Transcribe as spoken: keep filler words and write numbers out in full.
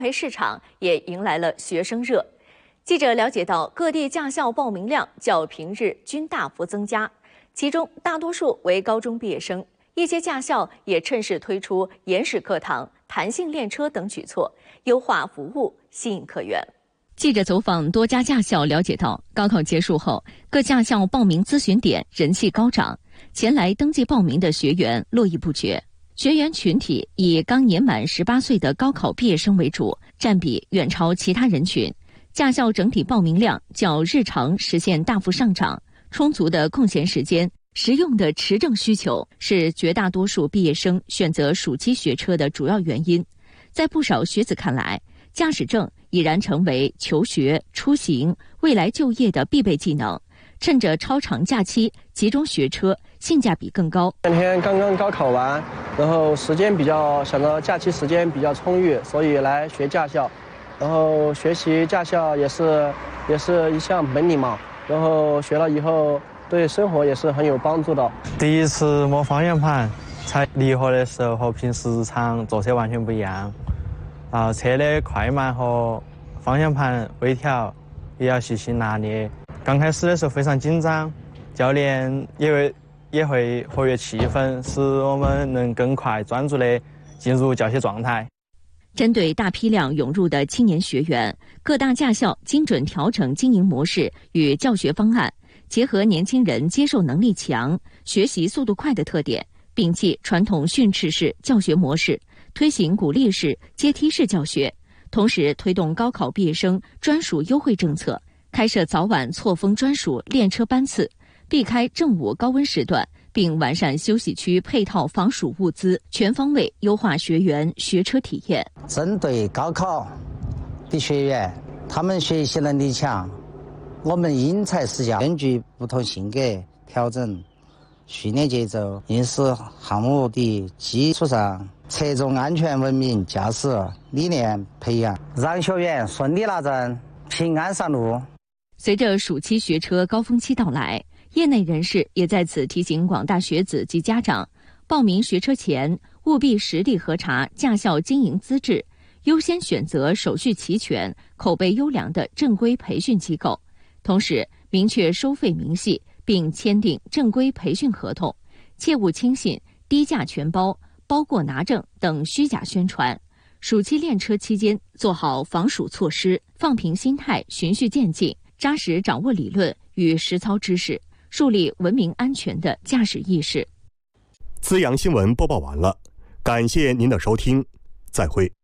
培市场也迎来了学生热。记者了解到，各地驾校报名量较平日均大幅增加，其中大多数为高中毕业生。一些驾校也趁势推出延时课堂、弹性练车等举措，优化服务，吸引客源。记者走访多家驾校，了解到，高考结束后，各驾校报名咨询点人气高涨，前来登记报名的学员络绎不绝。学员群体以刚年满十八岁的高考毕业生为主，占比远超其他人群。驾校整体报名量较日常实现大幅上涨，充足的空闲时间、实用的持证需求是绝大多数毕业生选择暑期学车的主要原因。在不少学子看来，驾驶证已然成为求学、出行、未来就业的必备技能。趁着超长假期集中学车，性价比更高。 今天刚刚高考完，然后时间比较想着假期时间比较充裕，所以来学驾校。然后学习驾校也是也是一项本领嘛，然后学了以后对生活也是很有帮助的。 第一次摸方向盘踩离合的时候和平时日常坐车完全不一样，啊，车的快慢和方向盘微调也要细心拿捏。刚开始的时候非常紧张，教练也会也会活跃气氛，使我们能更快专注地进入教学状态。 针对大批量涌入的青年学员，各大驾校精准调整经营模式与教学方案，结合年轻人接受能力强、学习速度快的特点，摒弃传统训斥式教学模式，推行鼓励式、阶梯式教学，同时推动高考毕业生专属优惠政策，开设早晚错峰专属练车班次，避开正午高温时段，并完善休息区配套防暑物资，全方位优化学员学车体验。 针对高考的学员，他们学习能力强，我们因材施教，根据不同性格调整训练节奏，应试项目的基础上，侧重安全文明驾驶理念培养，让学员顺利拿证，平安上路。 随着暑期学车高峰期到来，业内人士也在此提醒广大学子及家长，报名学车前务必实地核查驾校经营资质，优先选择手续齐全、口碑优良的正规培训机构，同时明确收费明细，并签订正规培训合同，切勿轻信低价全包、包过拿证等虚假宣传。暑期练车期间，做好防暑措施，放平心态，循序渐进，扎实掌握理论与实操知识，树立文明安全的驾驶意识。 资阳新闻播报完了，感谢您的收听，再会。